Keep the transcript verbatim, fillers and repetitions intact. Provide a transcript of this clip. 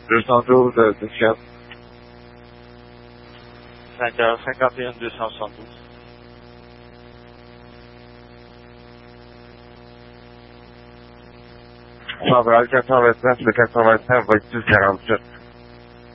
deux cent douze de Fiat. cinq heures cinquante et un, deux cent soixante-douze. Centrale quatre-vingt-neuf, le quatre-vingt-neuf, Voltus quarante-sept.